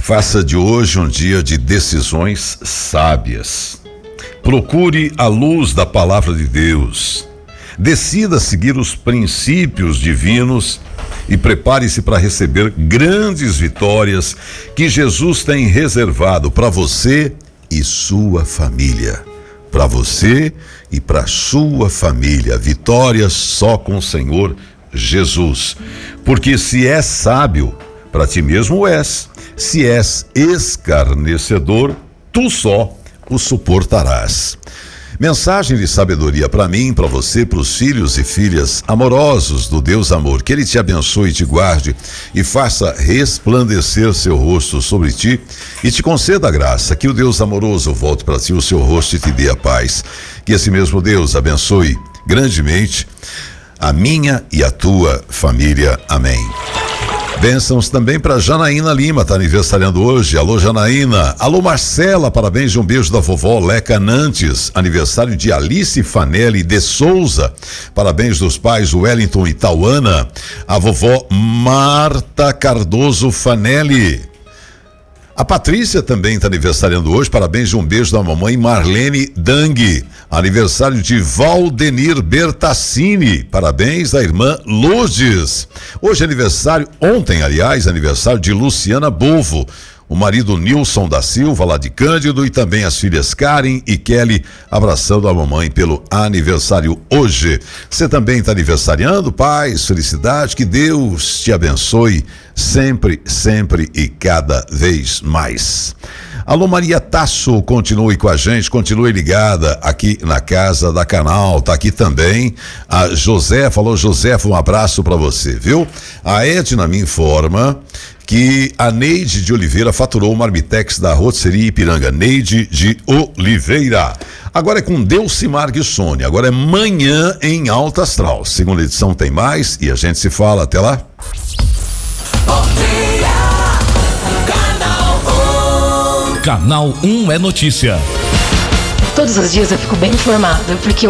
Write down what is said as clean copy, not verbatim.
Faça de hoje um dia de decisões sábias. Procure a luz da palavra de Deus. Decida seguir os princípios divinos e prepare-se para receber grandes vitórias que Jesus tem reservado para você e sua família. Para você e para sua família. Vitórias só com o Senhor Jesus. Porque se és sábio, para ti mesmo és. Se és escarnecedor, tu só o suportarás. Mensagem de sabedoria para mim, para você, para os filhos e filhas amorosos do Deus amor. Que Ele te abençoe e te guarde e faça resplandecer seu rosto sobre ti e te conceda a graça. Que o Deus amoroso volte para ti o seu rosto e te dê a paz. Que esse mesmo Deus abençoe grandemente a minha e a tua família. Amém. Bênçãos também para Janaína Lima, tá aniversariando hoje. Alô, Janaína. Alô, Marcela, parabéns e um beijo da vovó Leca Nantes. Aniversário de Alice Fanelli de Souza. Parabéns dos pais Wellington e Tauana. A vovó Marta Cardoso Fanelli. A Patrícia também está aniversariando hoje. Parabéns e um beijo da mamãe Marlene Dang. Aniversário de Valdenir Bertassini. Parabéns da irmã Lourdes. Hoje é aniversário, ontem aliás, aniversário de Luciana Bovo. O marido Nilson da Silva, lá de Cândido, e também as filhas Karen e Kelly, abraçando a mamãe pelo aniversário hoje. Você também está aniversariando? Paz, felicidade, que Deus te abençoe sempre, sempre e cada vez mais. Alô, Maria Tasso, continue com a gente, continue ligada aqui na casa da Canal. Tá aqui também a Josefa. Alô, Josefa, um abraço para você, viu? A Edna me informa que a Neide de Oliveira faturou o Marmitex da Rotisserie Ipiranga. Neide de Oliveira. Agora é com Delcimar Guissoni. Agora é Manhã em Alta Astral. Segunda edição tem mais e a gente se fala. Até lá. Bom dia, Canal 1. Canal 1 é notícia. Todos os dias eu fico bem informada, porque